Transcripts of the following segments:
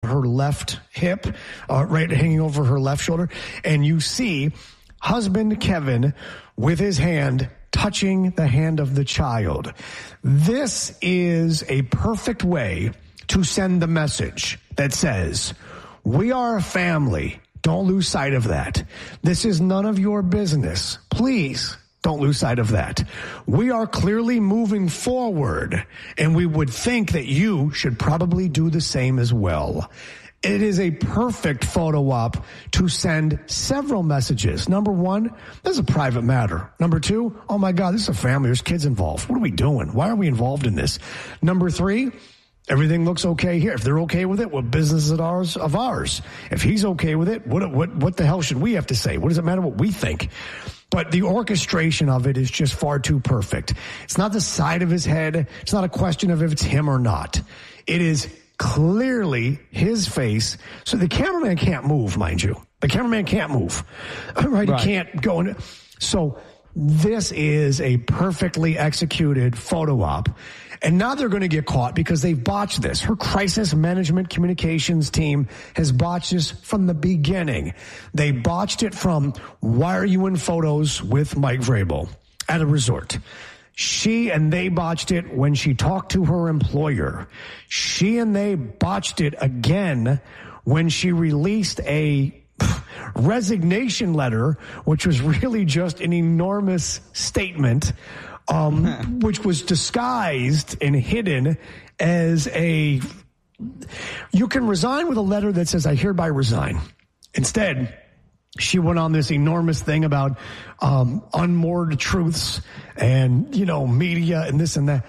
her left hip, right hanging over her left shoulder. And you see husband Kevin with his hand touching the hand of the child. This is a perfect way to send the message that says, we are a family. Don't lose sight of that. This is none of your business. Please don't lose sight of that. We are clearly moving forward, and we would think that you should probably do the same as well. It is a perfect photo op to send several messages. Number one, this is a private matter. Number two, oh my God, this is a family. There's kids involved. What are we doing? Why are we involved in this? Number three, everything looks okay here. If they're okay with it, what business is it of ours? If he's okay with it, what the hell should we have to say? What does it matter what we think? But the orchestration of it is just far too perfect. It's not the side of his head. It's not a question of if it's him or not. It is clearly his face. So the cameraman can't move, mind you. The cameraman can't move. Right? He can't go in. So this is a perfectly executed photo op. And now they're going to get caught because they've botched this. Her crisis management communications team has botched this from the beginning. They botched it from, why are you in photos with Mike Vrabel at a resort? She and they botched it when she talked to her employer. She and they botched it again when she released a resignation letter, which was really just an enormous statement, which was disguised and hidden as you can resign with a letter that says, I hereby resign. Instead, she went on this enormous thing about unmoored truths and, media and this and that.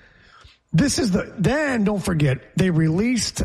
Then don't forget, they released,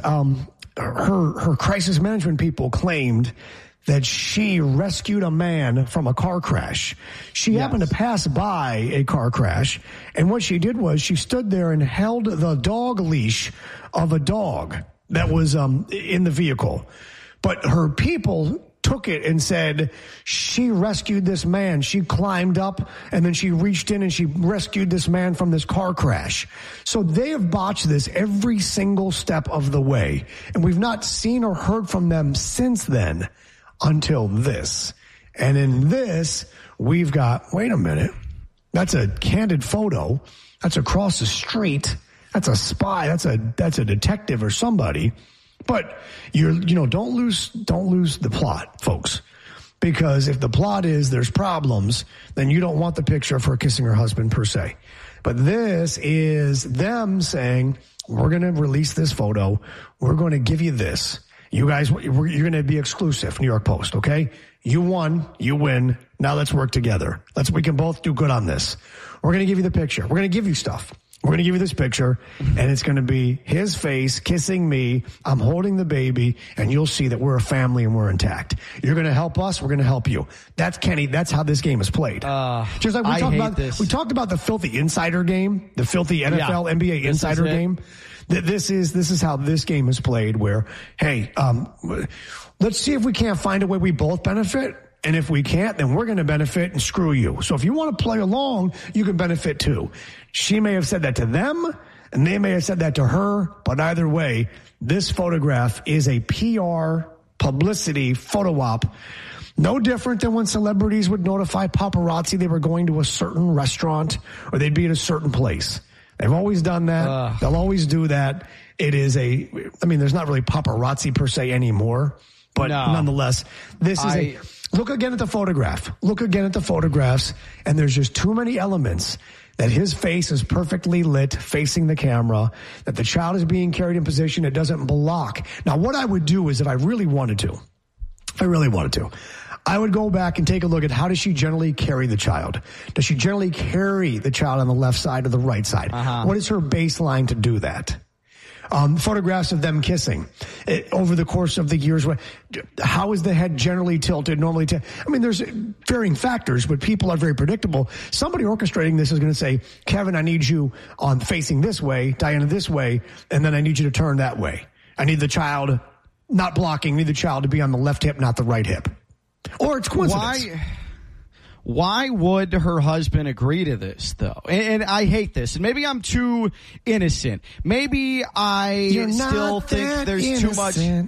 her crisis management people claimed that she rescued a man from a car crash. She happened to pass by a car crash, and what she did was she stood there and held the dog leash of a dog that was in the vehicle. But her people took it and said she rescued this man. She climbed up and then she reached in and she rescued this man from this car crash. So they have botched this every single step of the way. And we've not seen or heard from them since then until this. And in this, we've got, wait a minute, that's a candid photo. That's across the street. That's a spy. That's a detective or somebody. But don't lose the plot, folks, because if the plot is there's problems, then you don't want the picture of her kissing her husband per se. But this is them saying, we're going to release this photo. We're going to give you this. You guys, you're going to be exclusive, New York Post. Okay. You won, you win. Now let's work together. We can both do good on this. We're going to give you the picture. We're going to give you stuff. We're going to give you this picture, and it's going to be his face kissing me. I'm holding the baby, and you'll see that we're a family and we're intact. You're going to help us. We're going to help you. That's Kenny. That's how this game is played. Just like we talked about the filthy insider game, the filthy NFL, NBA insider game. This is how this game is played. Where, hey, let's see if we can't find a way we both benefit. And if we can't, then we're going to benefit and screw you. So if you want to play along, you can benefit too. She may have said that to them, and they may have said that to her. But either way, this photograph is a PR publicity photo op. No different than when celebrities would notify paparazzi they were going to a certain restaurant or they'd be at a certain place. They've always done that. They'll always do that. It is there's not really paparazzi per se anymore. But nonetheless, this is look again at the photograph. Look again at the photographs, and there's just too many elements that his face is perfectly lit facing the camera, that the child is being carried in position it doesn't block. Now, what I would do is if I really wanted to, I would go back and take a look at how does she generally carry the child? Does she generally carry the child on the left side or the right side? What is her baseline to do that? Photographs of them kissing over the course of the years. How is the head generally tilted? Normally, there's varying factors, but people are very predictable. Somebody orchestrating this is going to say, Kevin, I need you on facing this way, Diana this way, and then I need you to turn that way. I need the child not blocking, I need the child to be on the left hip, not the right hip. Or it's coincidence. Why would her husband agree to this, though? And I hate this. And maybe I'm too innocent. Maybe I still think there's too much.